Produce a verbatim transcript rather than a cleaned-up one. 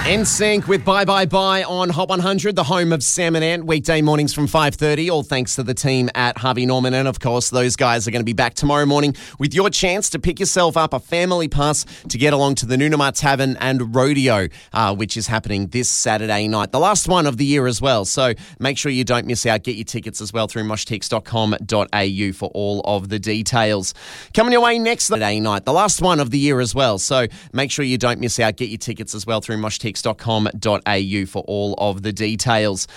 N Sync with Bye Bye Bye on Hot one hundred, the home of Sam and Ant, weekday mornings from five thirty, all thanks to the team at Harvey Norman. And, of course, those guys are going to be back tomorrow morning with your chance to pick yourself up a family pass to get along to the Noonamar Tavern and Rodeo, uh, which is happening this Saturday night, the last one of the year as well. So make sure you don't miss out. Get your tickets as well through mosh tix dot com dot a u for all of the details. Coming your way next Saturday night, the last one of the year as well. So make sure you don't miss out. Get your tickets as well through mosh tix dot com dot a u for all of the details.